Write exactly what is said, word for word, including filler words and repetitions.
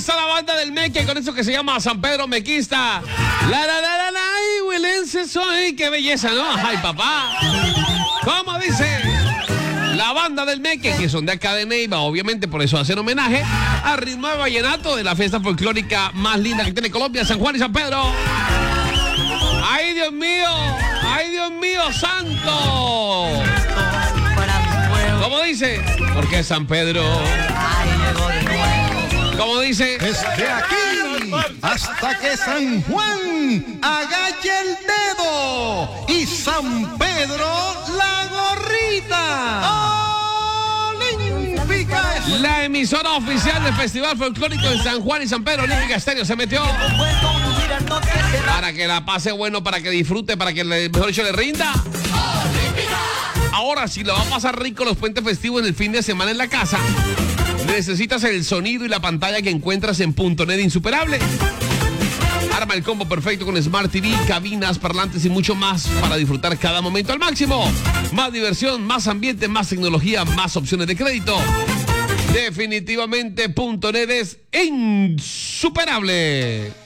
está la banda del Meque con eso que se llama San Pedro Mequista. La la la la la, ay, huelense soy, qué belleza, ¿no? Ay, papá. ¿Cómo dice? La banda del Meque, que son de acá de Neiva, obviamente por eso hacen homenaje al ritmo de vallenato de la fiesta folclórica más linda que tiene Colombia, San Juan y San Pedro. ¡Ay, Dios mío! ¡Ay, Dios mío, santo! ¿Cómo dice? Porque San Pedro... ¿Cómo dice? Desde aquí hasta que San Juan agache el dedo y San Pedro la gorrita. Olímpica. La emisora oficial del Festival Folclórico de San Juan y San Pedro, Olímpica Estéreo, se metió para que la pase bueno, para que disfrute, para que le, mejor dicho le rinda. Ahora, si lo va a pasar rico los puentes festivos en el fin de semana en la casa, necesitas el sonido y la pantalla que encuentras en punto net Insuperable. Arma el combo perfecto con Smart T V, cabinas, parlantes y mucho más para disfrutar cada momento al máximo. Más diversión, más ambiente, más tecnología, más opciones de crédito. Definitivamente punto net es insuperable.